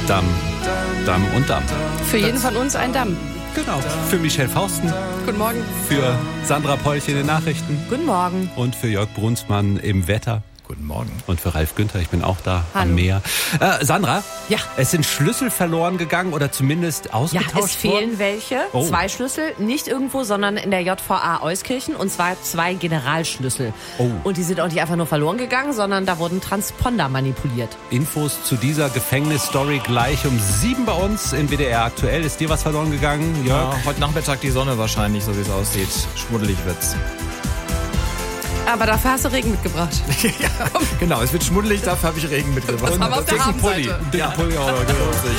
Damm, Damm und Damm. Für jeden von uns ein Damm. Genau. Für Michelle Fausten. Guten Morgen. Für Sandra Polch in den Nachrichten. Guten Morgen. Und für Jörg Brunsmann im Wetter. Guten Morgen. Und für Ralf Günther, ich bin auch da Hallo. am Meer. Sandra? Ja. Es sind Schlüssel verloren gegangen oder zumindest Ja, ausgetauscht es fehlen welche. Oh. 2 Schlüssel, nicht irgendwo, sondern in der JVA Euskirchen. Und zwar 2 Generalschlüssel. Oh. Und die sind auch nicht einfach nur verloren gegangen, sondern da wurden Transponder manipuliert. Infos zu dieser Gefängnisstory gleich um 7 bei uns in WDR aktuell. Ist dir was verloren gegangen, Jörg? Ja, heute Nachmittag die Sonne wahrscheinlich, so wie es aussieht. Schmuddelig wird's. Aber dafür hast du Regen mitgebracht. Ja, genau, es wird schmuddelig, dafür habe ich Regen mitgebracht. Aber auf der Dicken Pulli. Habenseite. Dicken Pulli, oh, genau.